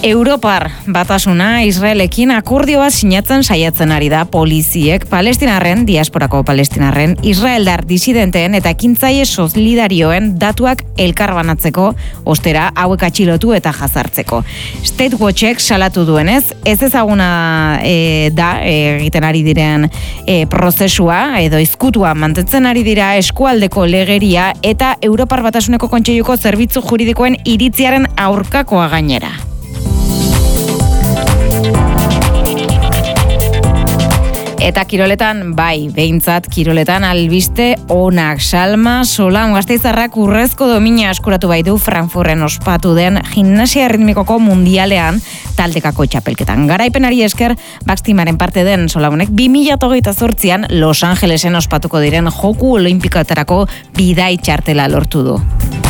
Europar batasuna Israelekin akordio bat sinatzen saiatzen ari da poliziek palestinarren, diasporako palestinarren, israeldar disidenteen eta ekintzaile solidarioen datuak elkarbanatzeko, ostera hauek atxilotu eta jazartzeko. State Watchek salatu duenez, ez ezaguna da egiten ari diren prozesua edo izkutua mantentzen ari dira eskualdeko legeria eta Europar Batasuneko Kontseiluko zerbitzu juridikoen iritziaren aurkakoa gainera. Eta kiroletan, behintzat kiroletan albiste onak. Salma Solan Gasteiztarrak urrezko domina eskuratu baitu Frankfurten ospatu den gimnasia ritmikoko mundialean taldekako txapelketan. Garaipenari esker, Baxtimaren parte den Solanek 2028an Los Angelesen ospatuko diren Joku Olimpikoetarako bidai txartela lortu du.